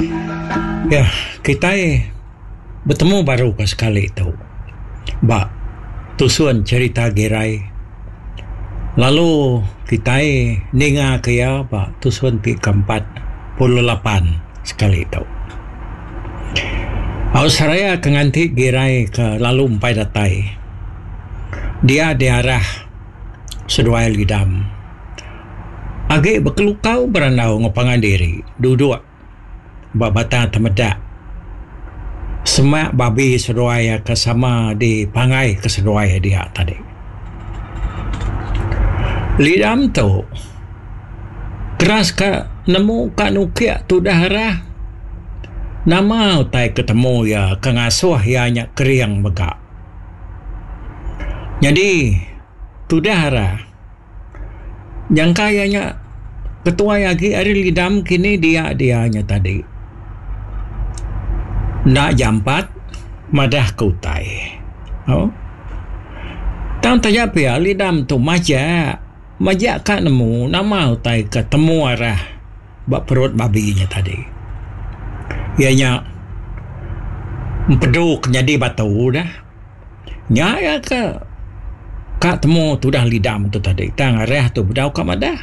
Ya, kita bertemu baru ke sekali tu. Ba, tusuan cerita gerai. Lalu kita ninga kaya ba tusuan pi keempat puluh 8 sekali tu. Ausraya kenganti gerai ke lalu empai datai. Dia di arah seduai lidam. Agi berkelukau beranau ngopangan diri. Duduk babata temedak. Semak babi seduai ke sama di pangai ke seduai dia tadi. Lidam tu keras ke nemu ka nukia tu dahara. Nama utai ketemu ya kengasuh ya nyak keriang megak. Jadi tu dahara yang kayanya ketua lagi ari lidam kini dianya tadi. Nak jampat madah kutai. Oh. Tang tanya pia lidam tu majak ka nemu nama utai ketemu arah bak perut babinya tadi. Ianya empeduk jadi batu dah. Nyaya ke kak temu tu dah lidam tu tadi. Tang arah tu bedau kat madah.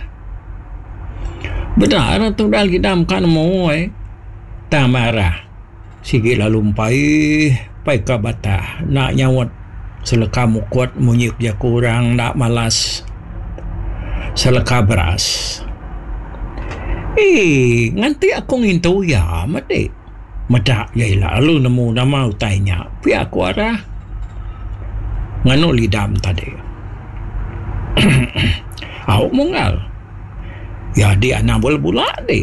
Benar tu dah lidam kan nemu tang marah. Sikit lalu pai ke batah nak nyawat seleka mukut munyik dia kurang nak malas seleka beras. Nganti aku ngintu ya medak ya lalu nemu nama utainya pi aku arah nganu lidam tadi. Aku mungal ya dia nak bola dek.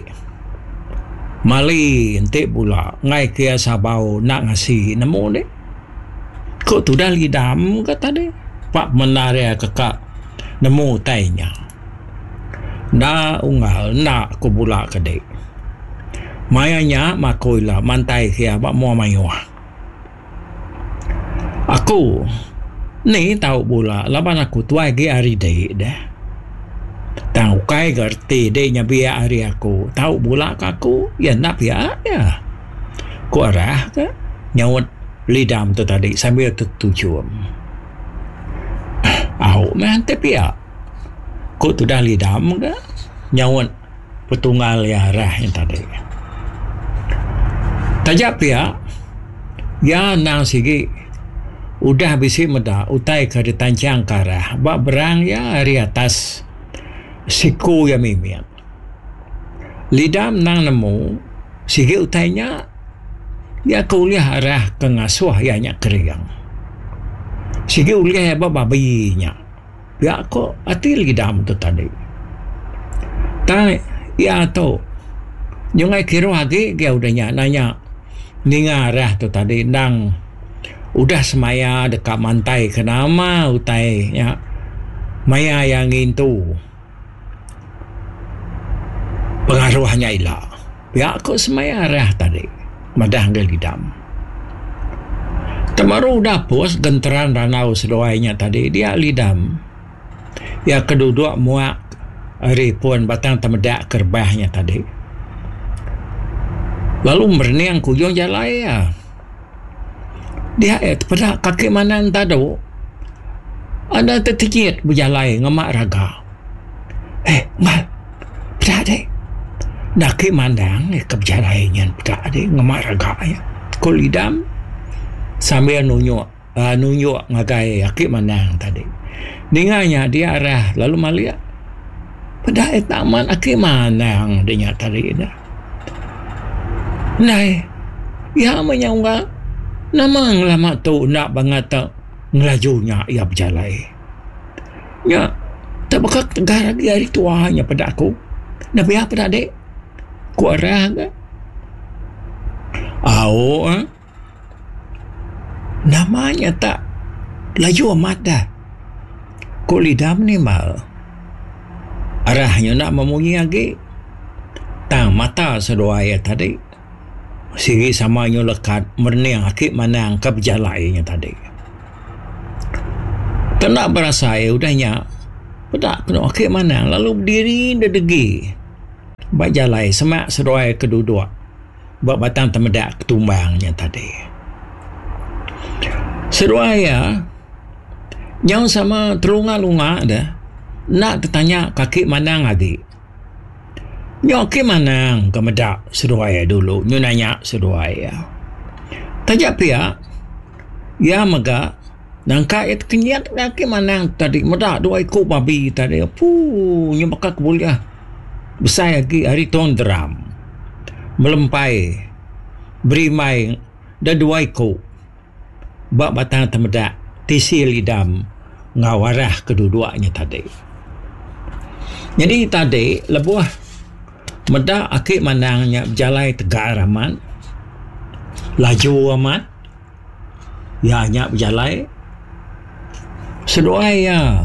Mali ente pula ngai kia sabau nak ngasih nemu dek. Kok tu dah lidam kata dek. Pak menaria kekak nemu tainya. Dah unggal nak ku pula ke dek. Mayanya makoila mantai kia bak mua mayuah. Aku ni tahu pula laban aku tuai ge hari dek dah. Tahu kai gerti dia biar hari aku. Tahu pula ke aku. Ya nak biar ya. Ku arah ke. Nyawat lidam tu tadi. Sambil tertujuan. Aku mah tapi ya. Ku tu dah lidam ke. Nyawat petunggal ya arah yang tadi. Tajak ya. Ya nang sigi. Udah bisi meda. Utai ke ditancang ke arah. Bak berang ya hari atas. Siku yang mimian. Lidam nang nemu sige utainya ya kuliah arah kengasuh ya nyak keriang. Sige uliah ya babinya. Ya ko ati lidam tu tadi. Tai ya to. Nyungai kiro lagi dia udahnya nanya ninga arah tu tadi nang udah semaya dekat mantai kenama utai ya. Maya yang itu pengaruhnya ilah. Ya aku semaya arah tadi. Madah ngel lidam. Temaru dapus genteran ranau sedoainya tadi. Dia lidam. Ya keduduk muak ripun batang temedak kerbahnya tadi. Lalu merniang kuyong jalai ya. Dia pada kaki mana tadu. Ada tertikit berjalai ngemak raga. Mal. Pada dek. Nak mandang keberjalanan pada adik ngemak raganya. Kau lidam sambil nunjuk ngagai akik mandang tadi. Dengarnya dia arah lalu malia. Pada taman akik mandang dia tadi dah. Nai, ya menyangka nama ngelama tu nak banget ngelajunya ia berjalai. Ya, tak bakal tegar lagi hari tuanya pada aku. Nabi apa pada adik? Ku arah ke? Namanya tak laju amat dah. Ku lidam ni mal. Arahnya nak memunyi lagi. Tang mata sedoaya tadi. Sigi samanya lekat merniang akik manang ke berjalainya tadi. Tak nak berasa udahnya. Pedak kena akik manang lalu berdiri dedegi. Baik jalai semak seruai keduduk. buat batang temedak ketumbangnya tadi. Seruaya yang sama terunga-lunga dah nak tertanya kaki manang lagi. Nyo ke manang kemedak seruaya dulu. Nyo nanya seruaya. Tajak pihak ya mega nangka it kenyat kaki manang tadi medak dua ekor babi tadi. Nyo bakal kebuliah besar lagi hari tahun deram. Melempai berimai dan dua ekor bak batang temedak tisi lidam ngawarah kedua-duanya tadi. Jadi tadi lebuah medak akik manangnya berjalai tegak amat, laju amat, ya hanya berjalai sedoaya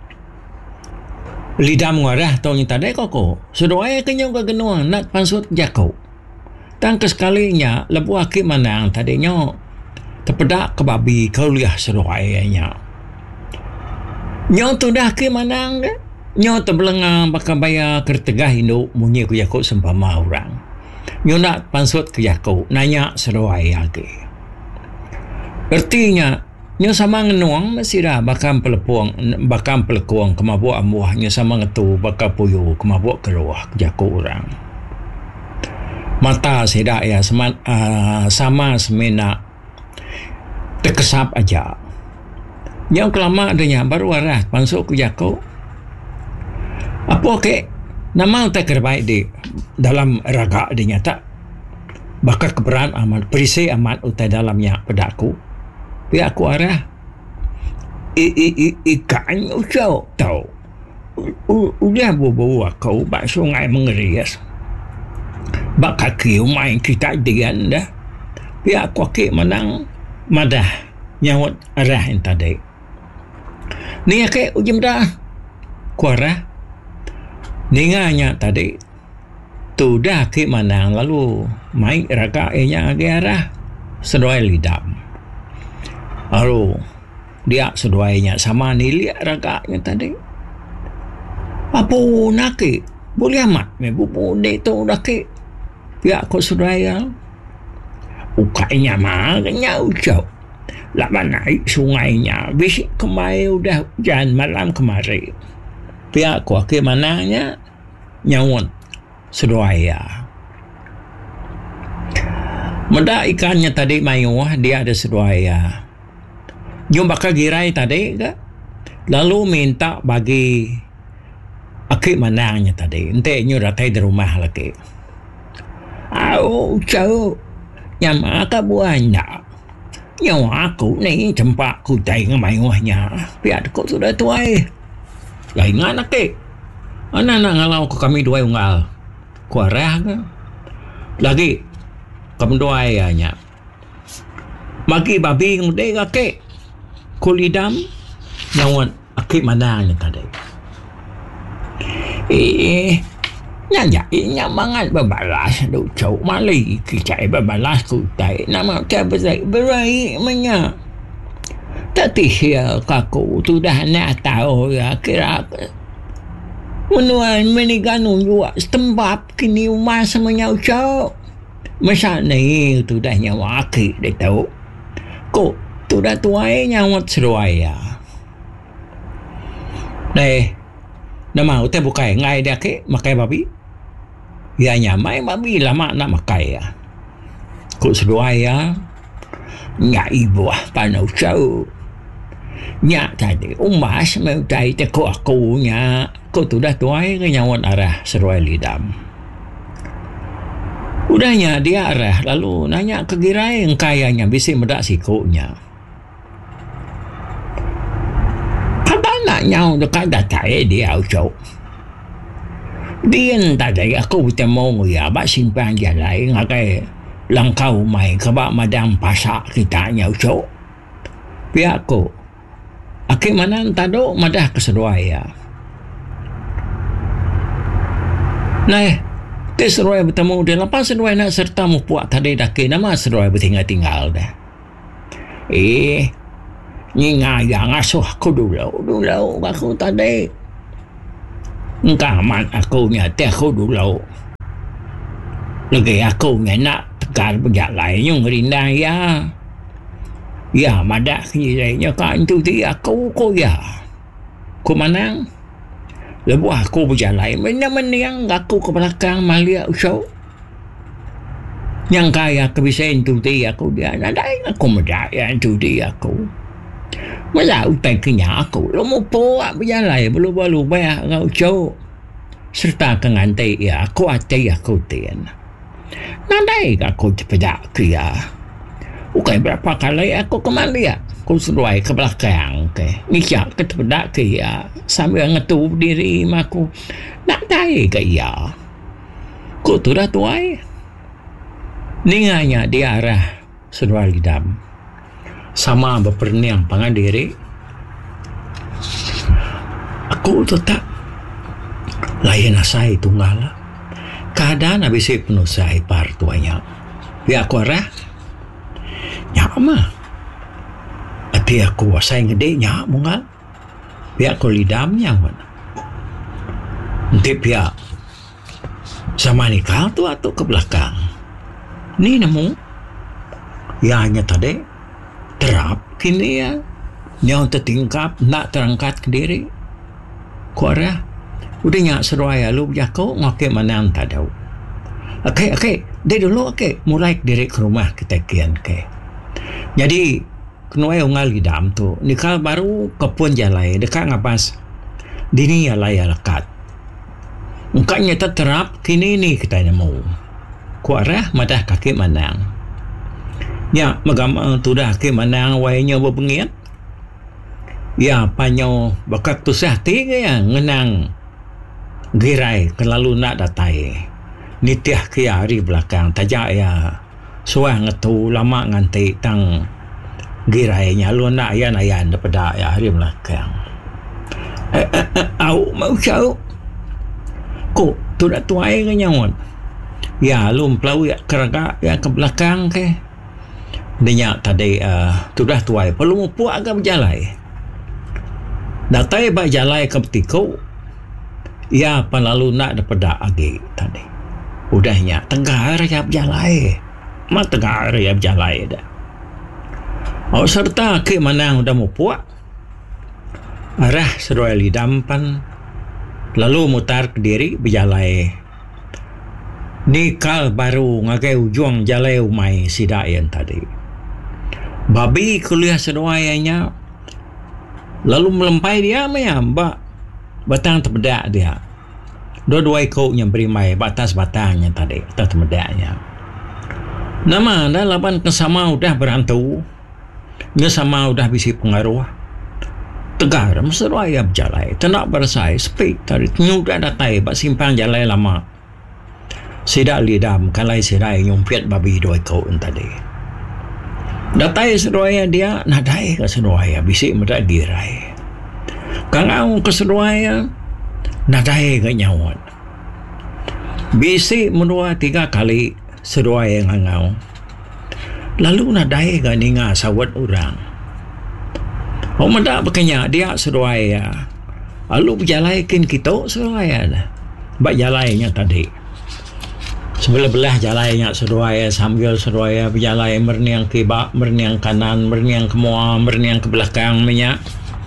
lidam ngawarah tahunnya tadi koko sedoaya kenyang ke genuang nak pansut jakau. Tang kesekalinya lebuah akik manang tadinya terpedak ke babi kauliah seruaianya. Nyo tu dah ke manang ke? Nyo terbelengah bakal bayar kertegah induk munyi ku yakut sempama orang. Nyo nak pansut ke yakut nanya seruai lagi. Artinya nyo sama ngenuang masih dah bakal pelekuang kemabuk amuah nyo sama ngetu bakal puyu kemabuk keruah ke yakut orang. Mata sedak ya sama semena terkesap aja. Yang kelama adanya baru arah pansuk ke jakau. Apa ke nama tak terbaik di dalam raga adanya tak bakal keberan amat perisai amat utai dalamnya pedaku. Pihak aku arah ikan usau tahu. Udah bawa kau bak sungai mengerias. Bak kaki main kita dengan dah. Pihak aku ke menang madah nyawat arah yang tadi. Ni ke ujung dah kuarah ninganya tadi tu dah ke mana lalu mai raga nya agi arah sedoai lidam. Lalu dia sedoainya sama ni lihat raganya tadi. Apa nak ke boleh amat me bubu dek tu dah ke pihak ko sedoai ukainya makanya ucap lama naik sungainya bisik kemai udah hujan malam kemarin pihak kuah ke mananya nyawon sedoaya meda ikannya tadi mayuah dia ada sedoaya nyo bakal girai tadi ke lalu minta bagi akik manangnya tadi ente nyo datai di rumah lagi ucap nyama ka buahnya nyawa aku ni tempat ku tay ngamai wahnya piat kok sudah tuai lain anak ke anak ngalau ku kami dua unggal ku arah ke lagi kamu dua nya maki babi ngudai ke kulidam nyawan akik mananya tadi Nyanyi mangat berbalas duk cau mali kicai berbalas kutai nama tak berai menya tapi ya kaku tu dah nak tahu ya kira menuan meniganu juga setempat kini rumah semuanya cau masa ni tu dah nyawa aki dia tahu kok tu dah tuai nyawa seruai ya nama utai bukai ngai dia ke makai babi ya nyamai babi lama nak makai ya kok seduai ya nyak ibu panau cau nyak tadi umas mau tai teko aku nya kok tu dah tuai ke nyawan arah seruai lidam udahnya dia arah lalu nanya ke girai engkayanya bisik medak sikunya kata nak nyau dekat datai dia cau dia tadi aku bertemu ya bak simpan jalan ngakai langkau mai ke bak madam pasak kita nyau pihak aku akik mana tado madah keseruai ya nah te seruai bertemu dia lepas seruai nak serta mu puak tadi daki nama seruai bertinggal-tinggal dah nyinga yang asuh aku dulu aku tadi engkau aman aku nya teh aku dulu lagi aku nya nak Kal berjalan yang rindang ya. Ya, madak kini kan tu dia aku ya. Ku manang. Lebu aku berjalan, mana-mana aku ke belakang malia usau. Yang kaya kebiasaan tu dia aku dia nadai aku medaya tu dia aku. Mula utai kenya aku, lo mau puak berjalan belum bayar ngau usau. Serta kengantai ya aku atai aku tian. Nadai aku cepat kia. Ukai berapa kali aku ke malia. Aku seruai ke belakang ke. Nisyak ke tepedak ke ya. Sambil ngetup diri aku. Nak tahu ke ya. Ku tu dah tuai. Ninganya di arah seruai lidam. Sama berperniang pangan diri. Aku tetap lain asai tunggal. Keadaan habis penuh saya par tuanya. Ya aku arah. Nyak mah. Tapi aku asai gede nyak mungal. Biar aku lidam yang mana. Nanti pihak sama nikah tu atau ke belakang. Ni nemu. Ya hanya tadi terap kini ya. Yang tertingkap nak terangkat ke diri. Kuara. Udah nyak seruai lu berjaku ngakik mana yang tak tahu. Okey. Dia dulu mulai diri ke rumah kita kian ke. Jadi kenuai ungal lidam tu nikah baru kepun jalai dekat ngapas dini alai alakat. Mukanya terap kini ni kita nemu. Kuarah madah kaki manang. Ya magam tu dah kaki manang wainya berbengiat. Ya panyo bakak tu sahti ya ngenang girai kelalu nak datai. Nitiah ke hari belakang tajak ya. Suah ngetu lama nganti tang girainya lu nak ayan daripada ya hari belakang. Au mau cau. Ko tu dah tuai ke nyawon. Ya lu pelau ya keraga ya ke belakang ke. Dia tadi tu dah tuai perlu puak ke berjalan. Datai ba jalan ke betiko. Ya palalu nak daripada agi tadi. Udahnya tengah ya berjalan. Mata gara ya berjalan dah. Oh serta ke mana udah mau puak. Arah seruai lidam pan. Lalu mutar ke diri berjalan. Ni kal baru ngagai ujung jalan umai sidayan tadi. Babi kuliah seruainya. Lalu melempai dia maya mbak. Batang terbedak dia. Dua-dua ikutnya beri mai batas batangnya tadi. Batas terbedaknya. Nama anda lapan kesama udah berantu. Dia sama udah bisi pengaruh. Tegar meseruai ya berjalan. Tenak bersai speak tadi nyudah datai bak simpang jalan lama. Sidak lidam kalai sirai nyumpit babi dua kau tadi. Datai seruai dia nadai ke seruai bisi mudah girai. Kang au ke seruai nadai ke nyawan. Bisi menua 3 kali seruai yang ngau. Lalu nadai ke ninga sawat orang. Oh mendak berkenyak dia seruai ya. Lalu berjalaikin kita seruai ya. Bak jalainya tadi. Sebelah-belah jalainya seruai sambil seruai berjalai merniang ke bak, merniang kanan, merniang ke muar, merniang ke belakang minyak.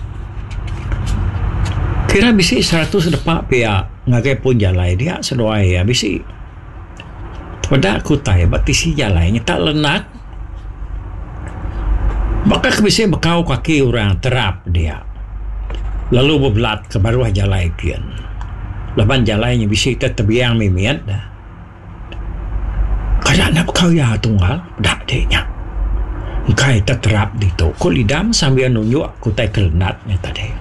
Kira bisi 100 depak pihak ngagai pun jalai dia seruai ya bisi. Pada aku tanya batisi jalannya tak lenak. Maka bisa bekau kaki orang terap dia. Lalu berbelat ke bawah jalan kian. Laban jalannya bisa terbiang mimiat dah. Kadang nak bekau ya tunggal dak dehnya. Kai terap di tu. Ko lidam sambil nunjuk aku tai kelenatnya tadi.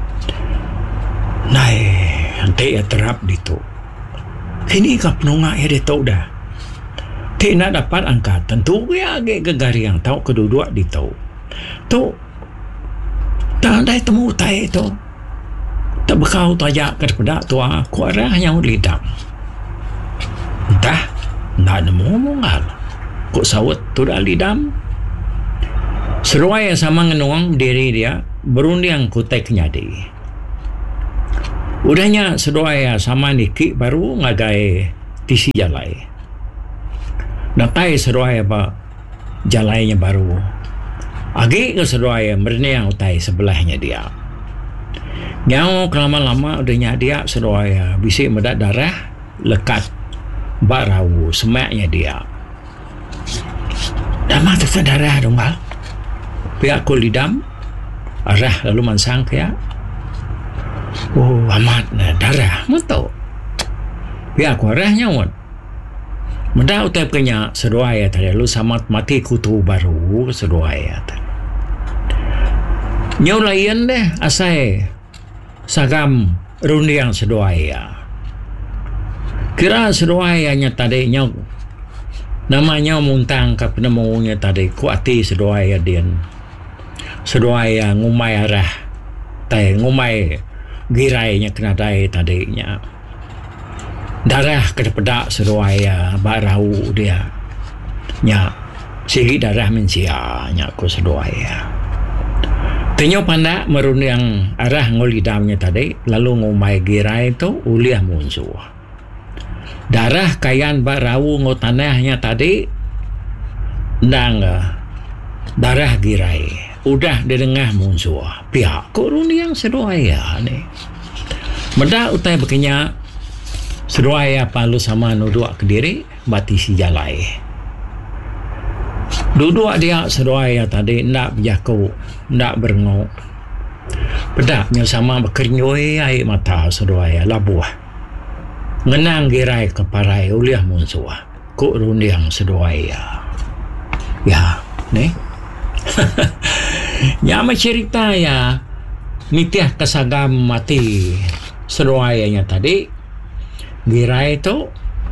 Nai, nanti ya terap di tu. Kini kap nunga ya dia tahu dah. Tidak dapat angkat tentu ya agak gegari yang tahu kedua di tahu tu tak ada temu tai tu tak bekau tajak kepada tua kuarah yang lidam entah nak nemu mungal kok sawat tu dah lidam seruai sama ngenuang diri dia berunding kutai kenyadi udahnya seruai sama niki baru ngagai tisi jalai. Nakai seruai apa jalannya baru. Agi ke seruai merniang utai sebelahnya dia. Nyau kelama-lama udahnya dia seruai bisik medak darah lekat barau semaknya dia. Dama tu darah dong bal. Pihak kulidam arah lalu mansang ya. Oh amat darah mantau. Pihak arahnya wan. Mendak utai kenya seruai tadi lu samat mati kutu baru seruai tadi. Nyau lain deh asai sagam rundiang seruai. Kira seruai hanya tadi nyau namanya muntang ke penemunya tadi kuati seruai dian. Seruai ngumai arah tai ngumai girainya kena dai tadinya. Darah kena pedak seruai barau dia. Nya sigi darah mensia nya ku seruai. Tenyo pandak merundang arah ngolidamnya tadi lalu ngumai girai tu uliah munsuh. Darah kayan barau ngotanahnya tadi ndang darah girai udah didengah munsuh. Pihak ku rundiang seruai ni. Meda utai bekenya seruai palu sama nuduk ke diri bati si jalai. Duduk dia seruai tadi ndak berjaku, ndak berengok. Pedaknya sama berkernyoi air mata seruai labuah. Ngenang girai keparai uliah munsuh. Kuk rundiang seruai ya, ni. Nyama cerita ya nitiah kesagam mati seruainya tadi. Girai tu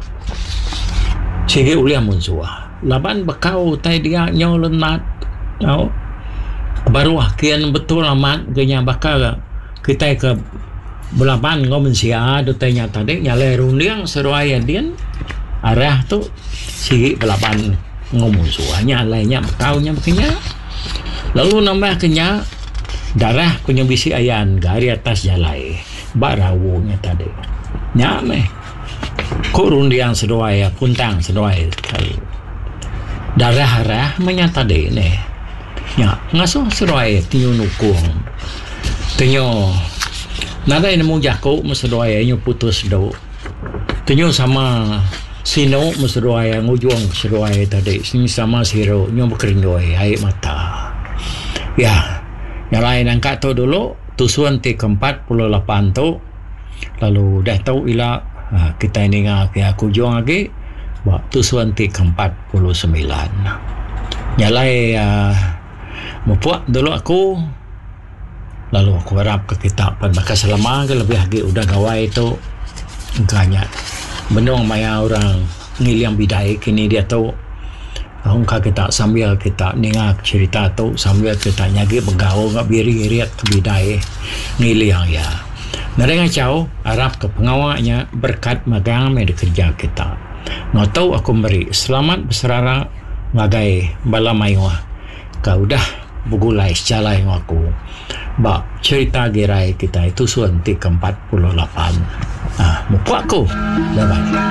sige uliah munsuh. Laban bekau tai dia nyau lenat. Tahu? Baru kian betul amat genya bakal kita ke belapan ngom sia do tanya tadi nyale rundiang seruai dian arah tu sige belapan ngom munsuh nyalainya bekaunya bekenya. Lalu nambah kenya darah punya bisi ayan gari atas jalai barawunya tadi. Nyame kok rundiang seruai puntang seruai kali darah menyata deh ni ya ngasuh seruai tinyo nukung tinyo nada nemu jaku seruai nyo putus do tinyo sama sino seruai ngujung seruai tadi sini sama siro nyo berkerinjoi air mata ya yang lain angkat tu dulu tusuan T48 tu lalu dah tahu ila kita ini ngak aku juang lagi waktu suanti ke-49 nyalai membuat dulu aku lalu aku harap ke kitab maka selama lebih lagi udah gawai itu enggaknya benong maya orang ngiliang bidai kini dia tahu Hongka kita sambil kita ningak cerita tu sambil kita nyagi begaul ngak biri-iriat ke bidai ngiliang ya. Narenga cau Arab ke pengawaknya berkat magang di kerja kita. Ngau tahu aku beri selamat berserara ngagai bala mayuah. Kau dah begulai secalai aku. Bak cerita gerai kita itu suanti ke-48. Mupuak ku. Bye-bye.